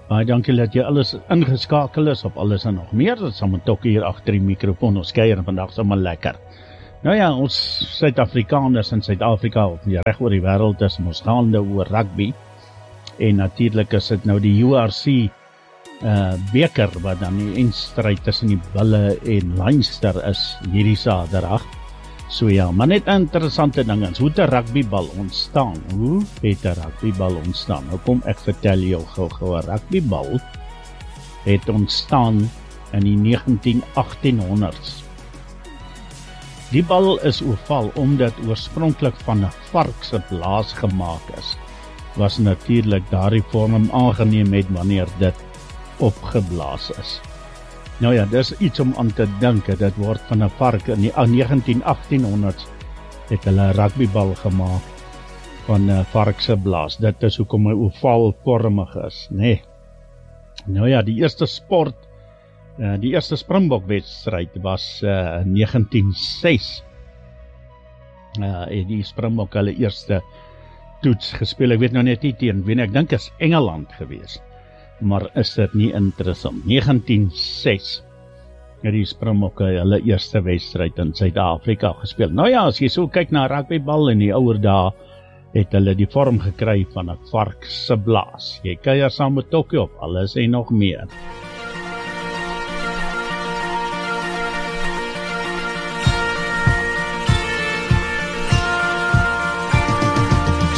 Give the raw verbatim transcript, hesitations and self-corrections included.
Baie dankie dat jy alles ingeskakel is op alles en nog meer. Dit sal met Tokkie hier agter die mikrofoon, ons kuier vandag sommer lekker. Nou ja, ons Suid-Afrikaners in Suid-Afrika, of nie reg oor die wêreld is, ons gaande oor rugby. En natuurlik is dit nou die U R C uh, beker, wat dan die eindstryd tussen die Bulle en Leinster is, hierdie Saterdag. So ja, maar net interessante dinge, hoe het 'n rugbybal ontstaan? Hoe het 'n rugbybal ontstaan? Nou kom ek vertel jou gou-gou, 'n rugbybal het ontstaan in die negentien achttienhonderds. Die bal is oval omdat oorspronklik van 'n vark se blaas gemaak is. Was natuurlik daardie vorm aangeneem het wanneer dit opgeblaas is. Nou ja, dis iets om aan te dink, dit word van 'n vark in die negentien achttienhonderds het hulle 'n rugbybal gemaak van 'n vark se blaas. Dit is hoekom hy ovaalvormig is, nê. Nee. Nou ja, die eerste sport, die eerste Springbok-wedstryd was uh, negentien ses. Uh, die Springbok hulle eerste toets gespeel, ek weet nou net nie teen wen, ek dink is Engeland gewees. Maar is dit nie interessant? negentien ses het die Springbokke hulle eerste wedstryd in Suid-Afrika gespeel. Nou ja, as jy so kyk na rugbybal in die ouer dae, het hulle die vorm gekry van 'n vark se blaas. Jy kuier saam met Tokkie op alles en nog meer.